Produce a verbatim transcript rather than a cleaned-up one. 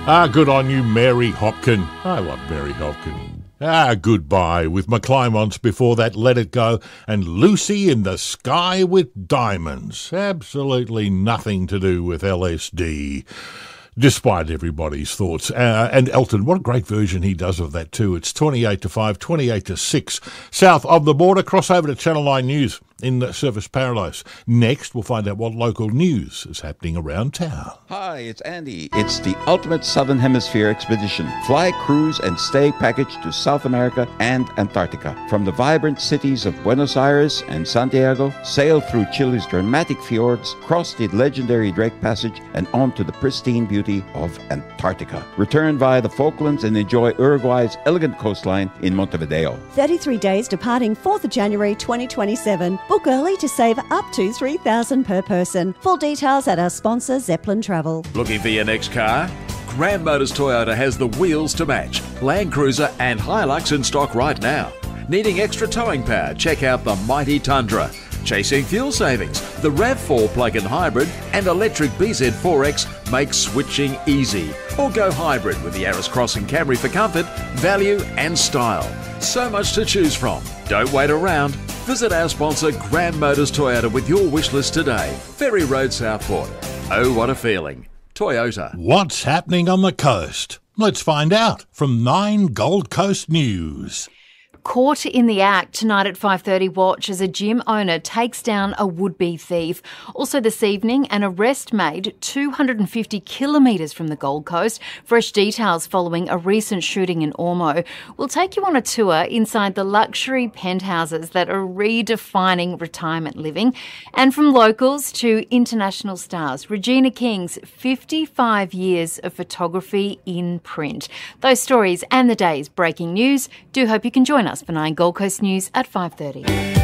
Ah, good on you, Mary Hopkin. I love Mary Hopkin. Ah, goodbye with McClymonts before that Let It Go and Lucy in the Sky with Diamonds. Absolutely nothing to do with L S D, despite everybody's thoughts. Uh, and Elton, what a great version he does of that too. It's twenty-eight to five, twenty-eight to six, south of the border. Cross over to Channel nine News in Surfers Paradise. Next, we'll find out what local news is happening around town. Hi, it's Andy. It's the ultimate Southern Hemisphere expedition. Fly, cruise, and stay package to South America and Antarctica. From the vibrant cities of Buenos Aires and Santiago, sail through Chile's dramatic fjords, cross the legendary Drake Passage, and on to the pristine beauty of Antarctica. Return via the Falklands and enjoy Uruguay's elegant coastline in Montevideo. thirty-three days departing fourth of January twenty twenty-seven. Book early to save up to three thousand dollars per person. Full details at our sponsor, Zeppelin Travel. Looking for your next car? Grand Motors Toyota has the wheels to match. Land Cruiser and Hilux in stock right now. Needing extra towing power? Check out the mighty Tundra. Chasing fuel savings? The RAV four plug-in hybrid and electric B Z four X make switching easy. Or go hybrid with the Yaris Cross and Camry for comfort, value and style. So much to choose from. Don't wait around. Visit our sponsor Grand Motors Toyota with your wish list today. Ferry Road, Southport. Oh, what a feeling. Toyota. What's happening on the coast? Let's find out from Nine Gold Coast News. Caught in the act tonight at five thirty watch as a gym owner takes down a would-be thief. Also this evening, an arrest made two hundred fifty kilometres from the Gold Coast. Fresh details following a recent shooting in Ormeau. We'll take you on a tour inside the luxury penthouses that are redefining retirement living. And from locals to international stars, Regina King's fifty-five years of photography in print. Those stories and the day's breaking news. Do hope you can join us for Nine Gold Coast News at five thirty.